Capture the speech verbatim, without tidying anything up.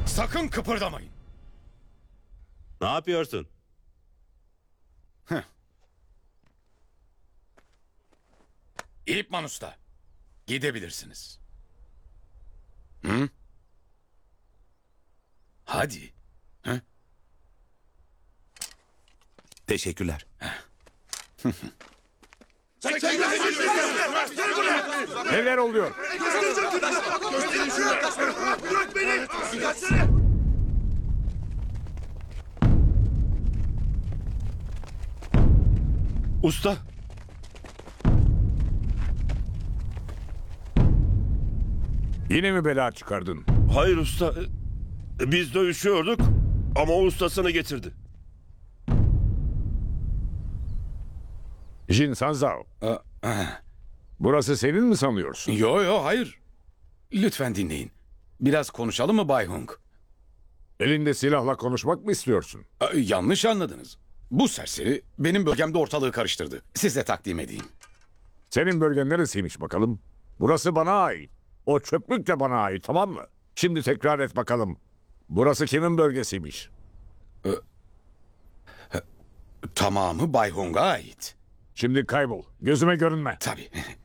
Sakın kıpırdamayın. Ne yapıyorsun? İpman Usta, gidebilirsiniz. Hı? Hadi. Teşekkürler. Neler oluyor? Usta. Yine mi bela çıkardın? Hayır usta. Biz dövüşüyorduk ama o ustasını getirdi. Jin Sanzao, burası senin mi sanıyorsun? Yo yo hayır. Lütfen dinleyin. Biraz konuşalım mı Bay Hung? Elinde silahla konuşmak mı istiyorsun? Aa, yanlış anladınız. Bu serseri benim bölgemde ortalığı karıştırdı. Size takdim edeyim. Senin bölgen neresiymiş bakalım? Burası bana ait. O çöplük de bana ait, tamam mı? Şimdi tekrar et bakalım. Burası kimin bölgesiymiş? Tamamı Bay Hung'a ait. Şimdi kaybol. Gözüme görünme. Tabii.